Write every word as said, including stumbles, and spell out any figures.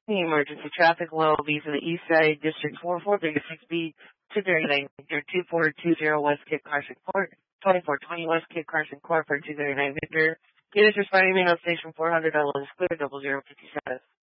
The emergency traffic will be for the East Side District four four, Big six B, two thirty-nine, Victor, two four two zero West Kit Carson Court, twenty-four twenty West Kit Carson Court for two thirty-nine, Victor. Units responding main on station four hundred, L is clear, double zero fifty-seven.